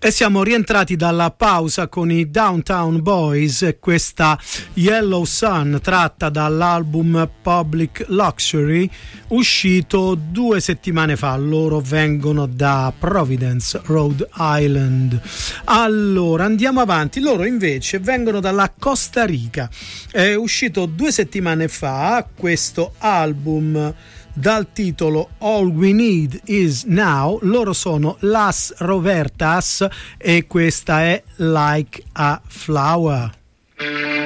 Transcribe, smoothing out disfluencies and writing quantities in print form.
E siamo rientrati dalla pausa con i Downtown Boys e questa Yellow Sun tratta dall'album Public Luxury uscito 2 settimane fa. Loro vengono da Providence, Rhode Island. Allora andiamo avanti, loro invece vengono dalla Costa Rica. È uscito 2 settimane fa questo album dal titolo All We Need Is Now. Loro sono Las Robertas e questa è Like a Flower.